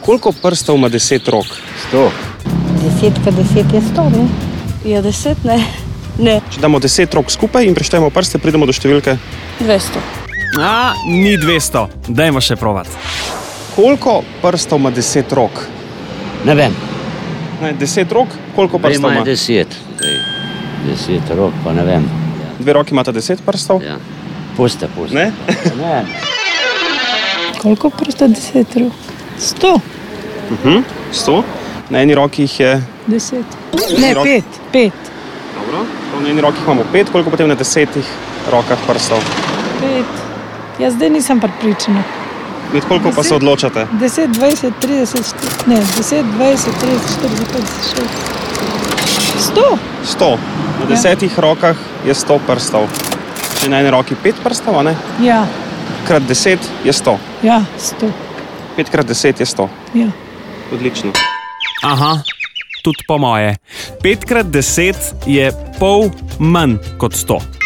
Koliko prstov ima 10 rok? 100. 10 krat 10 je 100, ne? Ja, 10, ne. Ne, Če damo 10 rok skupaj in preštejemo prste, pridemo do številke. 200. Ni 200. Dajmo še provat. Koliko prstov ima 10 rok? Ne vem. Ne, 10 rok, koliko prstov Ima ima? 10. 10 rok, pa ne vem. 2 roki imata 10 prstov? Ja. Puste. Ne? Ne. Koliko prsta 10 rok? 100. 100. Na eni roki jih je... 10. Ne, rok. 5. Dobro. Na eni roki imamo 5, koliko potem na 10 rokah prstov? 5. Jaz zdaj nisem prepričana. Med koliko pa se odločate? 10, 20, 30, 40, ne, 10, 20, 30, 40, 50, 60. 100. 100. Na 10 rokah je 100 prstov. Če na eni roki 5 prstov, a ne? Ja, Krat 10 je 100. ja, 100. 5 krat 10 je 100. Ja. Odlično. Aha, tudi po moje. 5 krat 10 je pol manj kot 100.